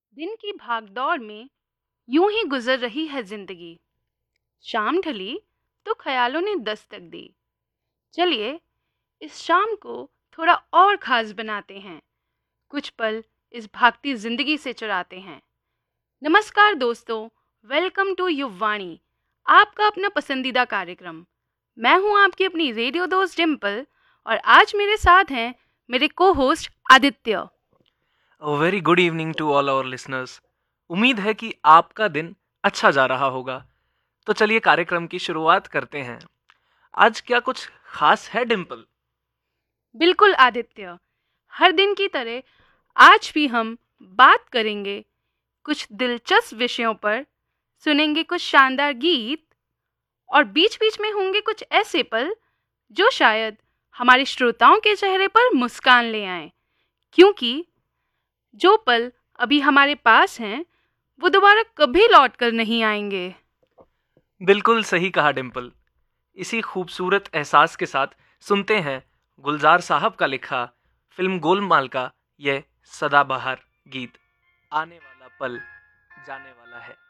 दिन की भागदौड़ में यूं ही गुजर रही है जिंदगी। शाम ढली तो ख्यालों ने दस्तक दी। चलिए इस शाम को थोड़ा और खास बनाते हैं, कुछ पल इस भागती जिंदगी से चुराते हैं। नमस्कार दोस्तों, वेलकम टू युववाणी, आपका अपना पसंदीदा कार्यक्रम। मैं हूं आपकी अपनी रेडियो दोस्त डिम्पल और आज मेरे साथ हैं मेरे को host Aditya. Very good evening to all our listeners. उम्मीद है कि आपका दिन अच्छा जा रहा होगा। तो चलिए कार्यक्रम की शुरुआत करते हैं। आज क्या कुछ खास है डिम्पल? बिल्कुल आदित्य, हर दिन की तरह आज भी हम बात करेंगे कुछ दिलचस्प विषयों पर, सुनेंगे कुछ शानदार गीत और बीच बीच में होंगे कुछ ऐसे पल जो शायद हमारे श्रोताओं के चेहरे पर मुस्कान ले आए, क्योंकि जो पल अभी हमारे पास हैं वो दोबारा कभी लौट कर नहीं आएंगे। बिल्कुल सही कहा डिम्पल। इसी खूबसूरत एहसास के साथ सुनते हैं गुलजार साहब का लिखा फिल्म गोलमाल का यह सदाबहार गीत, आने वाला पल जाने वाला है।